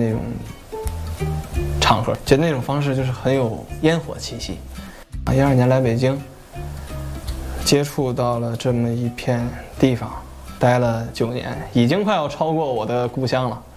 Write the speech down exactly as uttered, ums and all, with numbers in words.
那种场合，觉得那种方式就是很有烟火气息。啊，一二年来北京，接触到了这么一片地方，待了九年，已经快要超过我的故乡了。